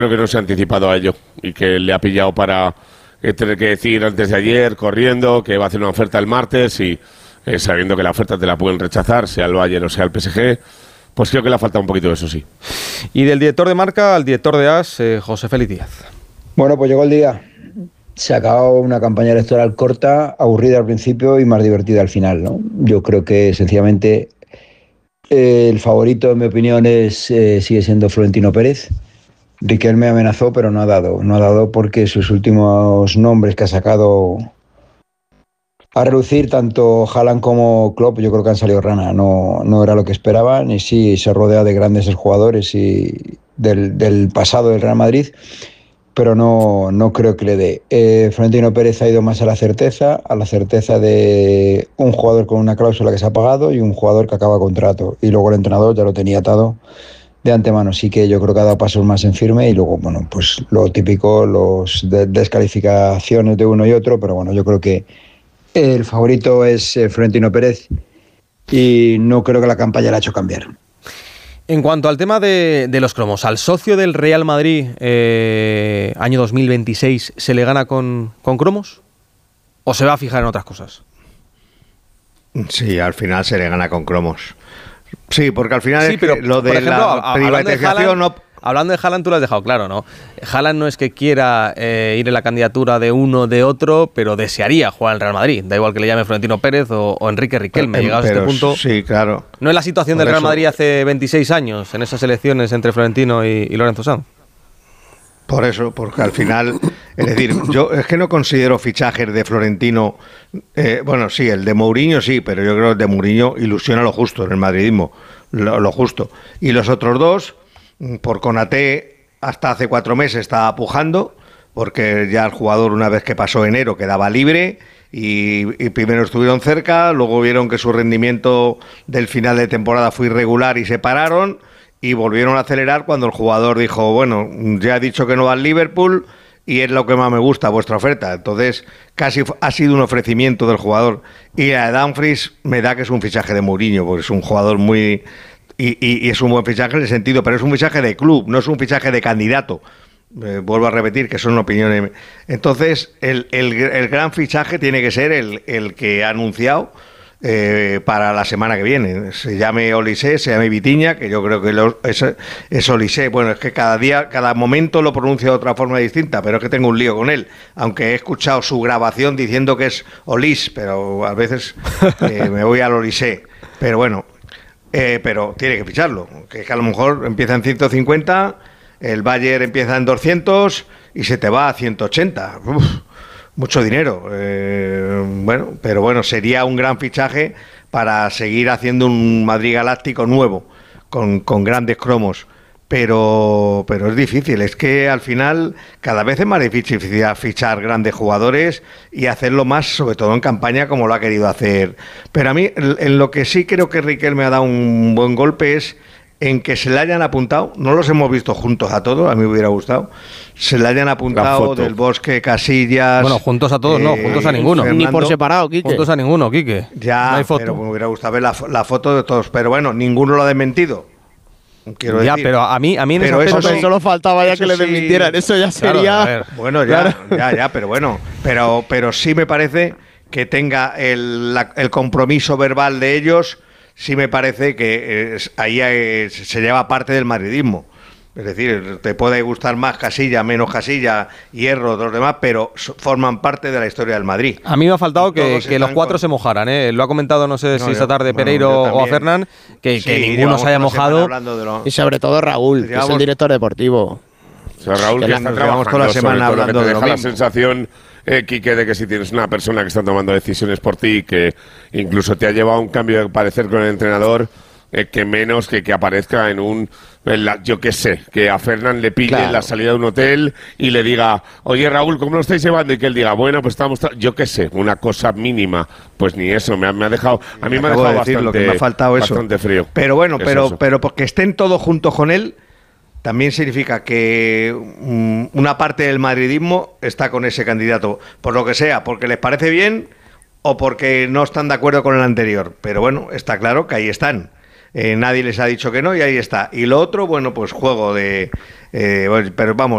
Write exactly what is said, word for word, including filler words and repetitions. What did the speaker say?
creo que no se ha anticipado a ello y que le ha pillado para eh, tener que decir antes de ayer, corriendo, que va a hacer una oferta el martes y eh, sabiendo que la oferta te la pueden rechazar, sea el Bayern o sea el P S G, pues creo que le ha faltado un poquito de eso, sí. Y del director de marca al director de A S, eh, José Félix Díaz. Bueno, pues llegó el día. Se ha acabado una campaña electoral corta, aburrida al principio y más divertida al final, ¿no? Yo creo que sencillamente eh, el favorito, en mi opinión, es eh, sigue siendo Florentino Pérez. Riquelme amenazó, pero no ha dado. No ha dado porque sus últimos nombres que ha sacado a relucir, tanto Haaland como Klopp, yo creo que han salido rana. No, no era lo que esperaban y sí, se rodea de grandes jugadores y del, del pasado del Real Madrid, pero no, no creo que le dé. Eh, Florentino Pérez ha ido más a la certeza, a la certeza de un jugador con una cláusula que se ha pagado y un jugador que acaba contrato. Y luego el entrenador ya lo tenía atado de antemano, sí que yo creo que ha dado pasos más en firme y luego, bueno, pues lo típico, los de descalificaciones de uno y otro, pero bueno, yo creo que el favorito es eh, Florentino Pérez y no creo que la campaña le ha hecho cambiar. En cuanto al tema de, de los cromos, ¿al socio del Real Madrid eh, año dos mil veintiséis se le gana con, con cromos? ¿O se va a fijar en otras cosas? Sí, al final se le gana con cromos. Sí, porque al final sí, es pero, que lo de ejemplo, la privatización no... Hablando de Haaland, tú lo has dejado claro, ¿no? Haaland no es que quiera eh, ir en la candidatura de uno de otro, pero desearía jugar en el Real Madrid. Da igual que le llame Florentino Pérez o, o Enrique Riquelme. Pero, Llegados pero, a este punto... Sí, claro. ¿No es la situación Por del Real eso, Madrid hace veintiséis años, en esas elecciones entre Florentino y, y Lorenzo Sanz? Por eso, porque al final... Es decir, yo es que no considero fichajes de Florentino... Eh, bueno, sí, el de Mourinho sí, pero yo creo que el de Mourinho ilusiona lo justo en el madridismo. Lo, lo justo. Y los otros dos, por Konaté... Hasta hace cuatro meses estaba pujando, porque ya el jugador, una vez que pasó enero, quedaba libre y, y primero estuvieron cerca, luego vieron que su rendimiento del final de temporada fue irregular y se pararon y volvieron a acelerar cuando el jugador dijo, bueno, ya he dicho que no va al Liverpool y es lo que más me gusta, vuestra oferta. Entonces, casi ha sido un ofrecimiento del jugador. Y a Dumfries me da que es un fichaje de Mourinho, porque es un jugador muy... Y, y, y es un buen fichaje en el sentido, pero es un fichaje de club, no es un fichaje de candidato. Eh, vuelvo a repetir que son opiniones. Entonces, el, el, el gran fichaje tiene que ser el, el que ha anunciado eh, para la semana que viene. Se llame Olise, se llame Vitinha, que yo creo que lo, es, es Olise. Bueno, es que cada día, cada momento lo pronuncia de otra forma distinta, pero es que tengo un lío con él. Aunque he escuchado su grabación diciendo que es Olis, pero a veces eh, me voy al Olise. Pero bueno. Eh, pero tiene que ficharlo, que es que a lo mejor empieza en ciento cincuenta, el Bayern empieza en doscientos y se te va a ciento ochenta. Uf, mucho dinero. Eh, bueno, pero bueno, sería un gran fichaje para seguir haciendo un Madrid Galáctico nuevo, con, con grandes cromos. Pero, pero es difícil, es que al final cada vez es más difícil fichar grandes jugadores y hacerlo más, sobre todo en campaña, como lo ha querido hacer. Pero a mí, en lo que sí creo que Riquelme ha dado un buen golpe es en que se le hayan apuntado, no los hemos visto juntos a todos, a mí me hubiera gustado, se le hayan apuntado Del Bosque, Casillas... Bueno, juntos a todos, eh, no, juntos a ninguno. Fernando, ni por separado, Quique. Juntos a ninguno, Quique. Ya, no hay foto. Pero me hubiera gustado ver la, la foto de todos, pero bueno, ninguno lo ha desmentido. Quiero ya, decir. pero a mí, a mí en pero ese eso sí, solo faltaba ya que le sí, desmintieran. Eso ya sería. Claro, bueno, ya, claro. ya, ya, pero bueno, pero, pero sí me parece que tenga el, la, el compromiso verbal de ellos. Sí me parece que eh, ahí eh, se lleva parte del madridismo. Es decir, te puede gustar más Casilla, menos Casilla, Hierro, los demás, pero forman parte de la historia del Madrid. A mí me ha faltado que, que los cuatro con... se mojaran, ¿eh? Lo ha comentado, no sé no, si yo, esta tarde bueno, Pereiro o a Fernán, que, sí, que ninguno se haya mojado. Lo... Y sobre todo Raúl, llevamos... que es el director deportivo. O sea, Raúl, que, que está trabajando toda la semana hablando que te de deja la sensación, eh, Quique, de que si tienes una persona que está tomando decisiones por ti, que incluso te ha llevado a un cambio de parecer con el entrenador, eh, que menos que que aparezca en un... En la, yo qué sé, que a Fernán le pille claro. la salida de un hotel y le diga, oye Raúl, ¿cómo lo estáis llevando? Y que él diga, bueno, pues estamos, yo qué sé, una cosa mínima. Pues ni eso, me ha, me ha dejado, a mí me, me ha dejado de bastante, lo que me ha faltado bastante eso. frío. Pero bueno, es pero, eso. pero porque estén todos juntos con él, también significa que um, una parte del madridismo está con ese candidato, por lo que sea, porque les parece bien o porque no están de acuerdo con el anterior. Pero bueno, está claro que ahí están. Eh, nadie les ha dicho que no y ahí está. Y lo otro, bueno, pues juego de... Eh, pero vamos...